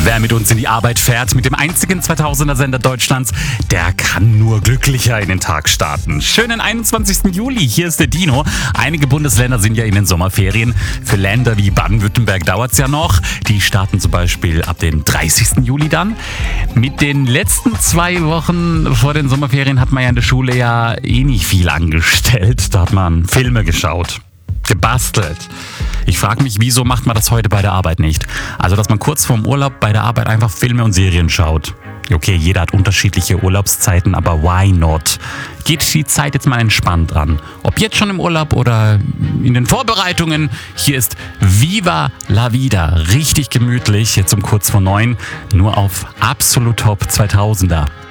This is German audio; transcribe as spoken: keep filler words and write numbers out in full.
Wer mit uns in die Arbeit fährt, mit dem einzigen zweitausender-Sender Deutschlands, der kann nur glücklicher in den Tag starten. Schönen einundzwanzigsten Juli, hier ist der Dino. Einige Bundesländer sind ja in den Sommerferien. Für Länder wie Baden-Württemberg dauert es ja noch. Die starten zum Beispiel ab dem dreißigsten Juli dann. Mit den letzten zwei Wochen vor den Sommerferien hat man ja in der Schule ja eh nicht viel angestellt. Da hat man Filme geschaut, gebastelt. Ich frage mich, wieso macht man das heute bei der Arbeit nicht? Also, dass man kurz vorm Urlaub bei der Arbeit einfach Filme und Serien schaut. Okay, jeder hat unterschiedliche Urlaubszeiten, aber why not? Geht die Zeit jetzt mal entspannt an. Ob jetzt schon im Urlaub oder in den Vorbereitungen. Hier ist Viva la Vida. Richtig gemütlich, jetzt um kurz vor neun. Nur auf Absolut Top zweitausender.